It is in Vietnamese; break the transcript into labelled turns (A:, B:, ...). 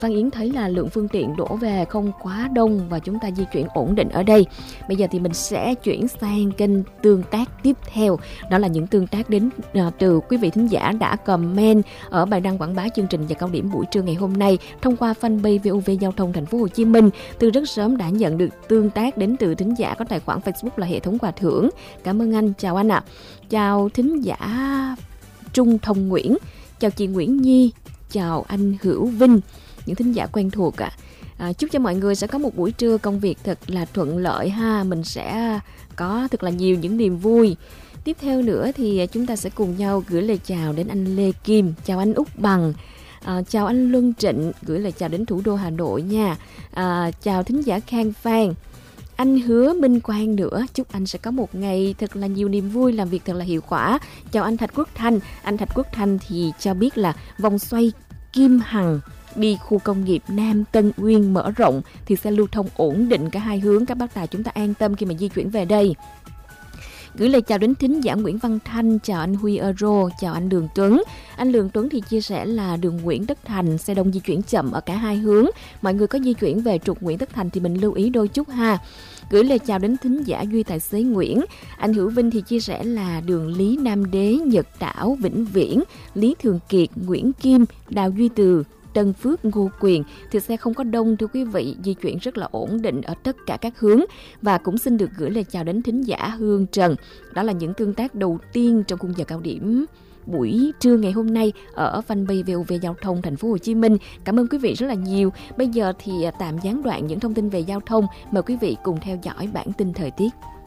A: Văn Yến thấy là lượng phương tiện đổ về không quá đông và chúng ta di chuyển ổn định ở đây. Bây giờ thì mình sẽ chuyển sang kênh tương tác tiếp theo. Đó là những tương tác đến từ quý vị thính giả đã comment ở bài đăng quảng bá chương trình Giờ Cao Điểm buổi trưa ngày hôm nay thông qua fanpage VOV Giao thông Thành phố Hồ Chí Minh. Từ rất sớm đã nhận được tương tác đến từ thính giả có tài khoản Facebook là Hệ thống Quà Thưởng. Cảm ơn anh, chào anh ạ. Chào thính giả Trung Thông Nguyễn, chào chị Nguyễn Nhi, chào anh Hữu Vinh, những thính giả quen thuộc ạ. Chúc cho mọi người sẽ có một buổi trưa công việc thật là thuận lợi ha. Mình sẽ có thật là nhiều những niềm vui. Tiếp theo nữa thì chúng ta sẽ cùng nhau gửi lời chào đến anh Lê Kim, chào anh Úc Bằng, chào anh Luân Trịnh, gửi lời chào đến thủ đô Hà Nội nha. Chào thính giả Khang Phan, anh Hứa Minh Quang nữa, chúc anh sẽ có một ngày thật là nhiều niềm vui, làm việc thật là hiệu quả. Chào anh Thạch Quốc Thanh, anh Thạch Quốc Thanh thì cho biết là vòng xoay Kim Hằng đi khu công nghiệp Nam Tân Uyên mở rộng thì sẽ lưu thông ổn định cả hai hướng, các bác tài chúng ta an tâm khi mà di chuyển về đây. Gửi lời chào đến thính giả Nguyễn Văn Thanh, chào anh Huy Euro, chào anh Đường Tuấn. Anh Đường Tuấn thì chia sẻ là đường Nguyễn Tất Thành xe đông di chuyển chậm ở cả hai hướng. Mọi người có di chuyển về trục Nguyễn Tất Thành thì mình lưu ý đôi chút ha. Gửi lời chào đến thính giả Duy Tài xế Nguyễn. Anh Hữu Vinh thì chia sẻ là đường Lý Nam Đế, Nhật Tảo, Vĩnh Viễn, Lý Thường Kiệt, Nguyễn Kim, Đào Duy Từ, Tân Phước, Ngô Quyền thì xe không có đông thưa quý vị, di chuyển rất là ổn định ở tất cả các hướng. Và cũng xin được gửi lời chào đến thính giả Hương Trần. Đó là những tương tác đầu tiên trong khung giờ cao điểm buổi trưa ngày hôm nay ở fanpage VOV Giao thông Thành phố Hồ Chí Minh. Cảm ơn quý vị rất là nhiều. Bây giờ thì tạm gián đoạn những thông tin về giao thông, mời quý vị cùng theo dõi bản tin thời tiết.